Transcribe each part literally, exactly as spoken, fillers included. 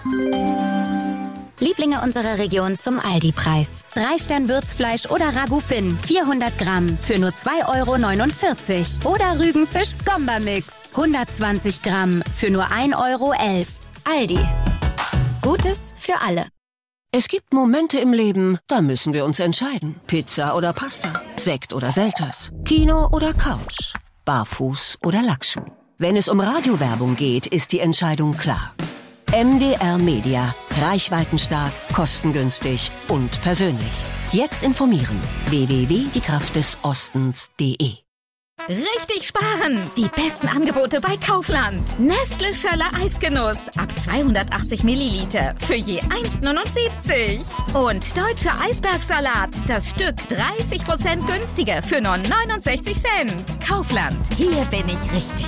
Lieblinge unserer Region zum Aldi-Preis. drei Stern Würzfleisch oder Ragout Finn, vierhundert Gramm für nur zwei Euro neunundvierzig. Oder Rügenfisch Skomba-Mix, hundertzwanzig Gramm für nur ein Euro elf. Aldi. Gutes für alle. Es gibt Momente im Leben, da müssen wir uns entscheiden. Pizza oder Pasta, Sekt oder Selters, Kino oder Couch, Barfuß oder Lackschuh. Wenn es um Radiowerbung geht, ist die Entscheidung klar. M D R Media. Reichweitenstark, kostengünstig und persönlich. Jetzt informieren. w w w punkt die kraft des ostens punkt de. Richtig sparen! Die besten Angebote bei Kaufland. Nestle Schöller Eisgenuss ab zweihundertachtzig Milliliter für je eins neunundsiebzig. Und Deutscher Eisbergsalat, das Stück dreißig Prozent günstiger für nur neunundsechzig Cent. Kaufland, hier bin ich richtig.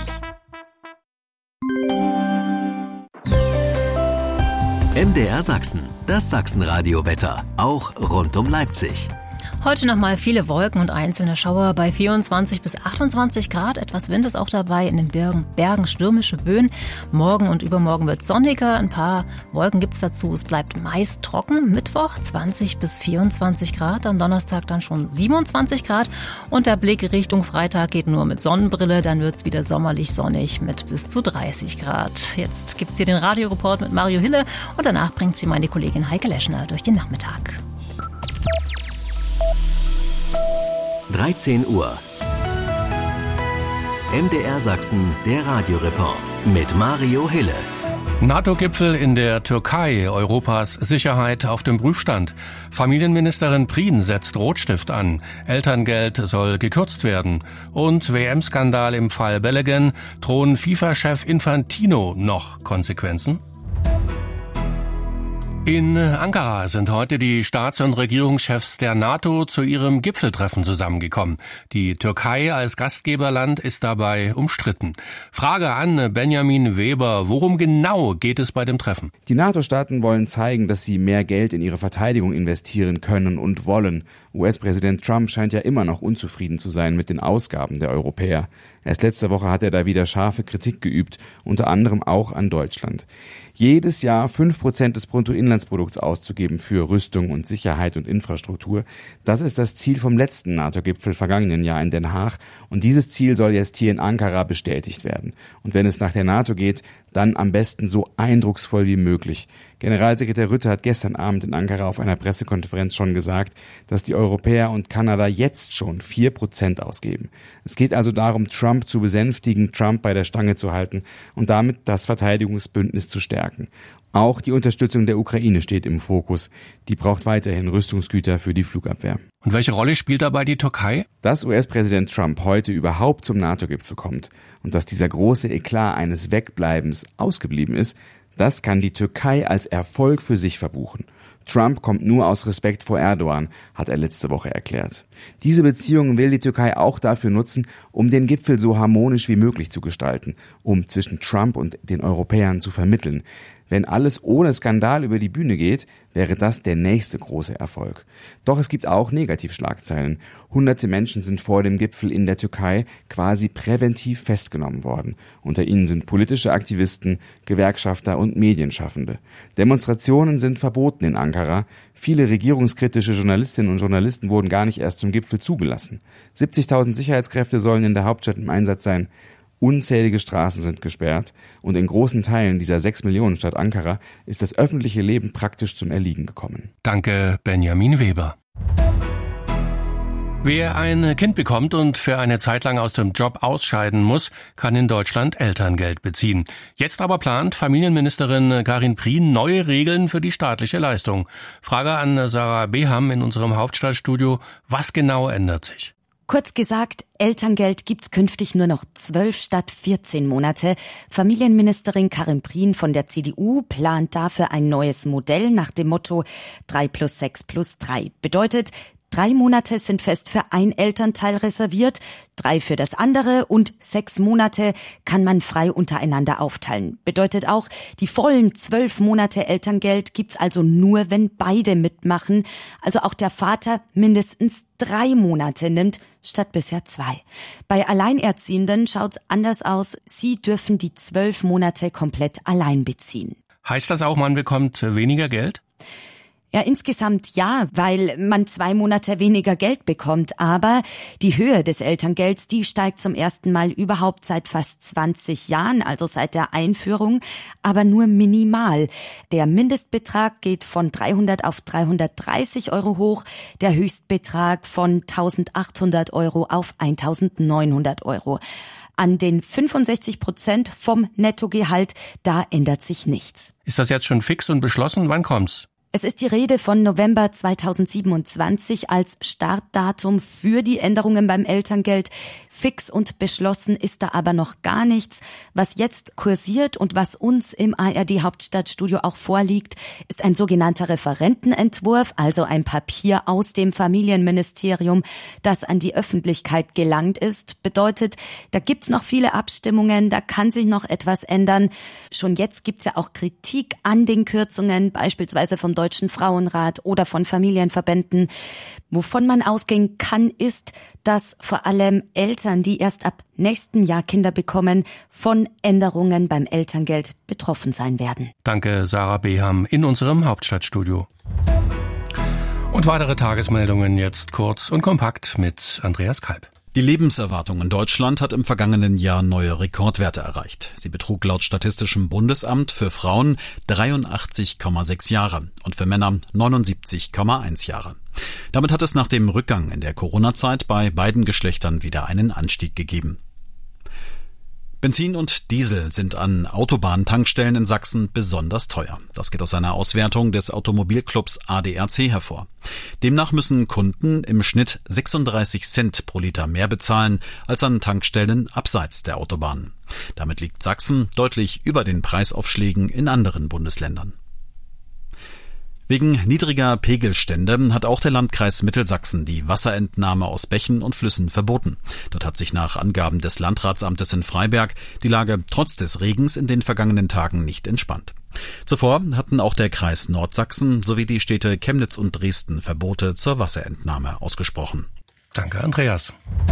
M D R Sachsen, das Sachsenradio-Wetter, auch rund um Leipzig. Heute nochmal viele Wolken und einzelne Schauer bei vierundzwanzig bis achtundzwanzig Grad. Etwas Wind ist auch dabei, in den Bergen, Bergen stürmische Böen. Morgen und übermorgen wird es sonniger. Ein paar Wolken gibt es dazu. Es bleibt meist trocken. Mittwoch zwanzig bis vierundzwanzig Grad. Am Donnerstag dann schon siebenundzwanzig Grad. Und der Blick Richtung Freitag geht nur mit Sonnenbrille. Dann wird es wieder sommerlich sonnig mit bis zu dreißig Grad. Jetzt gibt es hier den Radioreport mit Mario Hille. Und danach bringt sie meine Kollegin Heike Leschner durch den Nachmittag. dreizehn Uhr. M D R Sachsen, der Radioreport mit Mario Hille. NATO-Gipfel in der Türkei, Europas Sicherheit auf dem Prüfstand. Familienministerin Prien setzt Rotstift an. Elterngeld soll gekürzt werden. Und W M-Skandal im Fall Balogun. Drohen FIFA-Chef Infantino noch Konsequenzen? In Ankara sind heute die Staats- und Regierungschefs der NATO zu ihrem Gipfeltreffen zusammengekommen. Die Türkei als Gastgeberland ist dabei umstritten. Frage an Benjamin Weber, worum genau geht es bei dem Treffen? Die NATO-Staaten wollen zeigen, dass sie mehr Geld in ihre Verteidigung investieren können und wollen. U S-Präsident Trump scheint ja immer noch unzufrieden zu sein mit den Ausgaben der Europäer. Erst letzte Woche hat er da wieder scharfe Kritik geübt, unter anderem auch an Deutschland. Jedes Jahr fünf Prozent des Bruttoinlandsprodukts auszugeben für Rüstung und Sicherheit und Infrastruktur, das ist das Ziel vom letzten NATO-Gipfel vergangenen Jahr in Den Haag. Und dieses Ziel soll jetzt hier in Ankara bestätigt werden. Und wenn es nach der NATO geht, dann am besten so eindrucksvoll wie möglich. Generalsekretär Rutte hat gestern Abend in Ankara auf einer Pressekonferenz schon gesagt, dass die Europäer und Kanada jetzt schon vier Prozent ausgeben. Es geht also darum, Trump zu besänftigen, Trump bei der Stange zu halten und damit das Verteidigungsbündnis zu stärken. Auch die Unterstützung der Ukraine steht im Fokus. Die braucht weiterhin Rüstungsgüter für die Flugabwehr. Und welche Rolle spielt dabei die Türkei? Dass U S-Präsident Trump heute überhaupt zum NATO-Gipfel kommt und dass dieser große Eklat eines Wegbleibens ausgeblieben ist, das kann die Türkei als Erfolg für sich verbuchen. Trump kommt nur aus Respekt vor Erdogan, hat er letzte Woche erklärt. Diese Beziehungen will die Türkei auch dafür nutzen, um den Gipfel so harmonisch wie möglich zu gestalten, um zwischen Trump und den Europäern zu vermitteln. Wenn alles ohne Skandal über die Bühne geht, wäre das der nächste große Erfolg. Doch es gibt auch Negativschlagzeilen. Hunderte Menschen sind vor dem Gipfel in der Türkei quasi präventiv festgenommen worden. Unter ihnen sind politische Aktivisten, Gewerkschafter und Medienschaffende. Demonstrationen sind verboten in Ankara. Viele regierungskritische Journalistinnen und Journalisten wurden gar nicht erst zum Gipfel zugelassen. siebzigtausend Sicherheitskräfte sollen in der Hauptstadt im Einsatz sein. Unzählige Straßen sind gesperrt und in großen Teilen dieser sechs Millionen Stadt Ankara ist das öffentliche Leben praktisch zum Erliegen gekommen. Danke, Benjamin Weber. Wer ein Kind bekommt und für eine Zeit lang aus dem Job ausscheiden muss, kann in Deutschland Elterngeld beziehen. Jetzt aber plant Familienministerin Karin Prien neue Regeln für die staatliche Leistung. Frage an Sarah Beham in unserem Hauptstadtstudio. Was genau ändert sich? Kurz gesagt, Elterngeld gibt's künftig nur noch zwölf statt vierzehn Monate. Familienministerin Karin Prien von der C D U plant dafür ein neues Modell nach dem Motto drei plus sechs plus drei. Bedeutet, drei Monate sind fest für ein Elternteil reserviert, drei für das andere und sechs Monate kann man frei untereinander aufteilen. Bedeutet auch, die vollen zwölf Monate Elterngeld gibt's also nur, wenn beide mitmachen. Also auch der Vater mindestens drei Monate nimmt, statt bisher zwei. Bei Alleinerziehenden schaut's anders aus. Sie dürfen die zwölf Monate komplett allein beziehen. Heißt das auch, man bekommt weniger Geld? Ja, insgesamt ja, weil man zwei Monate weniger Geld bekommt. Aber die Höhe des Elterngelds, die steigt zum ersten Mal überhaupt seit fast zwanzig Jahren, also seit der Einführung, aber nur minimal. Der Mindestbetrag geht von dreihundert auf dreihundertdreißig Euro hoch, der Höchstbetrag von eintausendachthundert Euro auf eintausendneunhundert Euro. An den fünfundsechzig Prozent vom Nettogehalt, da ändert sich nichts. Ist das jetzt schon fix und beschlossen? Wann kommt's? Es ist die Rede von November zweitausendsiebenundzwanzig als Startdatum für die Änderungen beim Elterngeld. Fix und beschlossen ist da aber noch gar nichts. Was jetzt kursiert und was uns im A R D Hauptstadtstudio auch vorliegt, ist ein sogenannter Referentenentwurf, also ein Papier aus dem Familienministerium, das an die Öffentlichkeit gelangt ist. Bedeutet, da gibt's noch viele Abstimmungen, da kann sich noch etwas ändern. Schon jetzt gibt's ja auch Kritik an den Kürzungen, beispielsweise vom Deutschen Frauenrat oder von Familienverbänden. Wovon man ausgehen kann, ist, dass vor allem Eltern, die erst ab nächstem Jahr Kinder bekommen, von Änderungen beim Elterngeld betroffen sein werden. Danke, Sarah Beham in unserem Hauptstadtstudio. Und weitere Tagesmeldungen jetzt kurz und kompakt mit Andreas Kalb. Die Lebenserwartung in Deutschland hat im vergangenen Jahr neue Rekordwerte erreicht. Sie betrug laut Statistischem Bundesamt für Frauen dreiundachtzig Komma sechs Jahre und für Männer neunundsiebzig Komma eins Jahre. Damit hat es nach dem Rückgang in der Corona-Zeit bei beiden Geschlechtern wieder einen Anstieg gegeben. Benzin und Diesel sind an Autobahntankstellen in Sachsen besonders teuer. Das geht aus einer Auswertung des Automobilclubs A D A C hervor. Demnach müssen Kunden im Schnitt sechsunddreißig Cent pro Liter mehr bezahlen als an Tankstellen abseits der Autobahnen. Damit liegt Sachsen deutlich über den Preisaufschlägen in anderen Bundesländern. Wegen niedriger Pegelstände hat auch der Landkreis Mittelsachsen die Wasserentnahme aus Bächen und Flüssen verboten. Dort hat sich nach Angaben des Landratsamtes in Freiberg die Lage trotz des Regens in den vergangenen Tagen nicht entspannt. Zuvor hatten auch der Kreis Nordsachsen sowie die Städte Chemnitz und Dresden Verbote zur Wasserentnahme ausgesprochen. Danke, Andreas.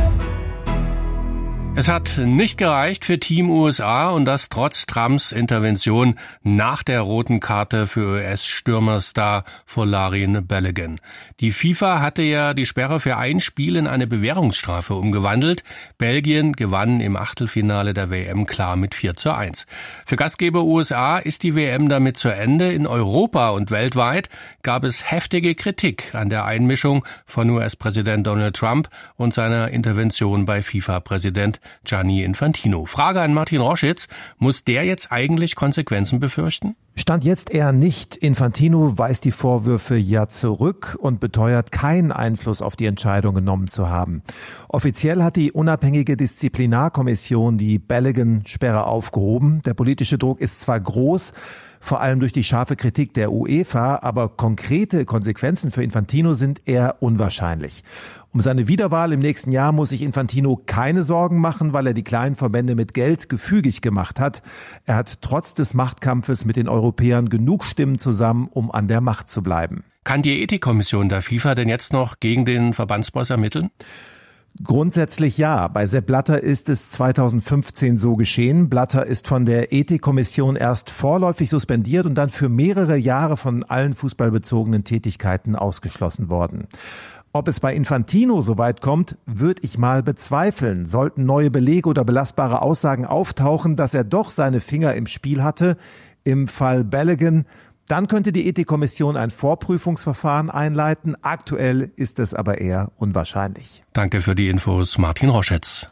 Es hat nicht gereicht für Team U S A und das trotz Trumps Intervention nach der roten Karte für U S-Stürmerstar Folarin Balogun. Die FIFA hatte ja die Sperre für ein Spiel in eine Bewährungsstrafe umgewandelt. Belgien gewann im Achtelfinale der W M klar mit vier zu eins. Für Gastgeber U S A ist die W M damit zu Ende. In Europa und weltweit gab es heftige Kritik an der Einmischung von U S-Präsident Donald Trump und seiner Intervention bei FIFA-Präsident Gianni Infantino. Frage an Martin Roschitz, muss der jetzt eigentlich Konsequenzen befürchten? Stand jetzt eher nicht. Infantino weist die Vorwürfe ja zurück und beteuert, keinen Einfluss auf die Entscheidung genommen zu haben. Offiziell hat die unabhängige Disziplinarkommission die Balogun-Sperre aufgehoben. Der politische Druck ist zwar groß, vor allem durch die scharfe Kritik der UEFA, aber konkrete Konsequenzen für Infantino sind eher unwahrscheinlich. Um seine Wiederwahl im nächsten Jahr muss sich Infantino keine Sorgen machen, weil er die kleinen Verbände mit Geld gefügig gemacht hat. Er hat trotz des Machtkampfes mit den Europäern genug Stimmen zusammen, um an der Macht zu bleiben. Kann die Ethikkommission der FIFA denn jetzt noch gegen den Verbandsboss ermitteln? Grundsätzlich ja. Bei Sepp Blatter ist es zweitausendfünfzehn so geschehen. Blatter ist von der Ethikkommission erst vorläufig suspendiert und dann für mehrere Jahre von allen fußballbezogenen Tätigkeiten ausgeschlossen worden. Ob es bei Infantino so weit kommt, würde ich mal bezweifeln. Sollten neue Belege oder belastbare Aussagen auftauchen, dass er doch seine Finger im Spiel hatte, im Fall Balogun, dann könnte die Ethikkommission ein Vorprüfungsverfahren einleiten. Aktuell ist es aber eher unwahrscheinlich. Danke für die Infos, Martin Roschitz.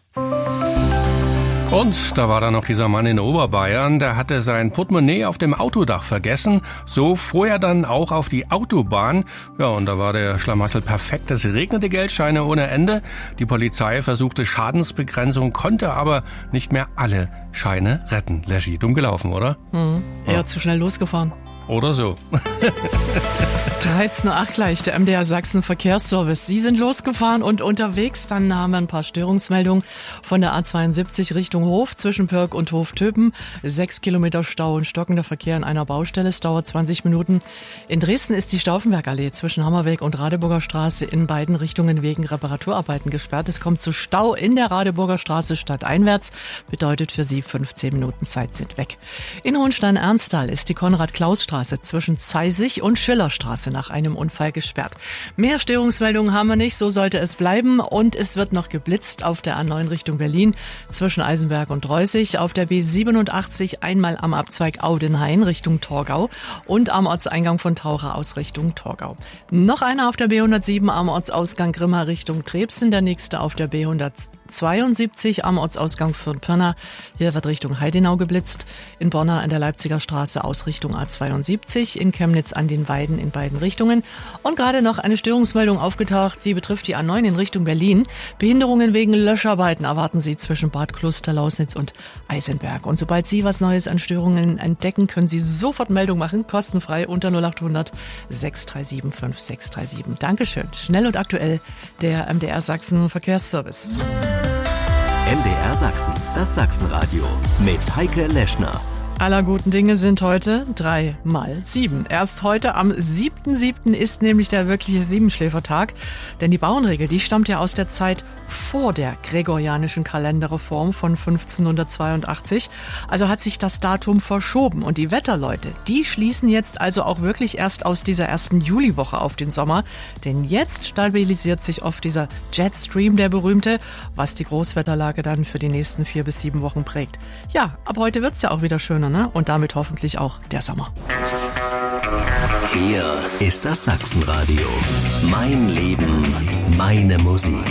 Und da war da noch dieser Mann in Oberbayern, der hatte sein Portemonnaie auf dem Autodach vergessen. So fuhr er dann auch auf die Autobahn. Ja, und da war der Schlamassel perfekt. Es regnete Geldscheine ohne Ende. Die Polizei versuchte Schadensbegrenzung, konnte aber nicht mehr alle Scheine retten. Leschi, dumm gelaufen, oder? Mhm. Er hat zu schnell losgefahren. Oder so. dreizehn Uhr acht gleich, der M D R Sachsen Verkehrsservice. Sie sind losgefahren und unterwegs. Dann haben wir ein paar Störungsmeldungen von der A zweiundsiebzig Richtung Hof zwischen Pörk und Hof-Töpen. Sechs Kilometer Stau und stockender Verkehr an einer Baustelle. Es dauert zwanzig Minuten. In Dresden ist die Stauffenbergallee zwischen Hammerweg und Radeburger Straße in beiden Richtungen wegen Reparaturarbeiten gesperrt. Es kommt zu Stau in der Radeburger Straße stadteinwärts. Bedeutet für Sie fünfzehn Minuten Zeit sind weg. In Hohenstein-Ernsthal ist die Konrad-Klaus-Straße zwischen Zeisig und Schillerstraße nach einem Unfall gesperrt. Mehr Störungsmeldungen haben wir nicht, so sollte es bleiben. Und es wird noch geblitzt auf der A neun Richtung Berlin zwischen Eisenberg und Dreußig, auf der B siebenundachtzig einmal am Abzweig Audenhain Richtung Torgau und am Ortseingang von Taucher aus Richtung Torgau. Noch einer auf der B hundertsieben am Ortsausgang Grimma Richtung Trebsen, der nächste auf der B hundertzweiundsiebzig am Ortsausgang Fürth-Pirna. Hier wird Richtung Heidenau geblitzt. In Bonner an der Leipziger Straße aus Richtung A zweiundsiebzig. In Chemnitz an den Weiden in beiden Richtungen. Und gerade noch eine Störungsmeldung aufgetaucht, die betrifft die A neun in Richtung Berlin. Behinderungen wegen Löscharbeiten erwarten Sie zwischen Bad Kluster, Lausnitz und Eisenberg. Und sobald Sie was Neues an Störungen entdecken, können Sie sofort Meldung machen, kostenfrei unter null acht hundert sechs drei sieben fünf sechs drei sieben. Dankeschön. Schnell und aktuell der M D R Sachsen Verkehrsservice. M D R Sachsen, das Sachsenradio mit Heike Leschner. Aller guten Dinge sind heute drei mal sieben. Erst heute am siebten siebten ist nämlich der wirkliche Siebenschläfertag. Denn die Bauernregel, die stammt ja aus der Zeit vor der gregorianischen Kalenderreform von fünfzehnhundertzweiundachtzig. Also hat sich das Datum verschoben. Und die Wetterleute, die schließen jetzt also auch wirklich erst aus dieser ersten Juliwoche auf den Sommer. Denn jetzt stabilisiert sich oft dieser Jetstream, der berühmte, was die Großwetterlage dann für die nächsten vier bis sieben Wochen prägt. Ja, ab heute wird's ja auch wieder schöner, ne? Und damit hoffentlich auch der Sommer. Hier ist das Sachsenradio. Mein Leben, meine Musik.